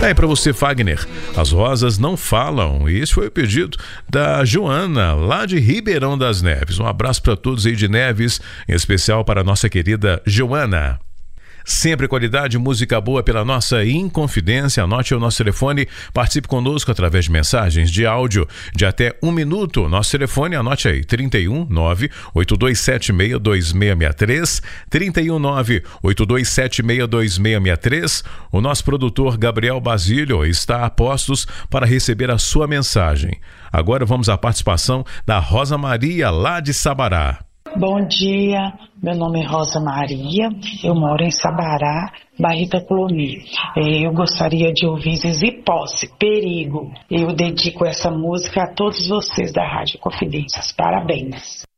Aí para você, Fagner, as rosas não falam. E esse foi o pedido da Joana, lá de Ribeirão das Neves. Um abraço para todos aí de Neves, em especial para a nossa querida Joana. Sempre qualidade, música boa pela nossa Inconfidência. Anote o nosso telefone, participe conosco através de mensagens de áudio de até 1 minuto. Nosso telefone, anote aí, 319-8276-2663, 319-8276-2663. O nosso produtor Gabriel Basílio está a postos para receber a sua mensagem. Agora vamos à participação da Rosa Maria, lá de Sabará. Bom dia, meu nome é Rosa Maria, eu moro em Sabará, Barrita Colomi. Eu gostaria de ouvir Zizi Posse, Perigo. Eu dedico essa música a todos vocês da Rádio Confidências. Parabéns.